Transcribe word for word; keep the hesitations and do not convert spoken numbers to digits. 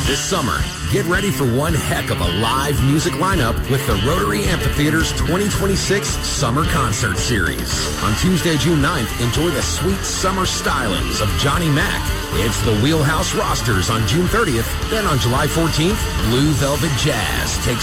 This summer, get ready for one heck of a live music lineup with the Rotary Amphitheater's twenty twenty-six Summer Concert Series. On Tuesday, June ninth, enjoy the sweet summer stylings of Johnny Mac. It's the Wheelhouse Rosters on June thirtieth. Then on July fourteenth, Blue Velvet Jazz takes